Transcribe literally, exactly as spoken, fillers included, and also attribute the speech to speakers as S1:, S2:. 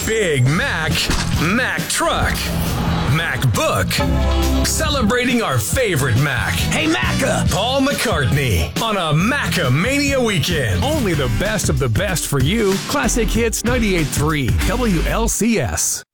S1: Big Mac, Mac Truck, MacBook. Celebrating our favorite Mac.
S2: Hey, Macca!
S1: Paul McCartney on a Macamania weekend.
S3: Only the best of the best for you. Classic Hits ninety-eight point three W L C S.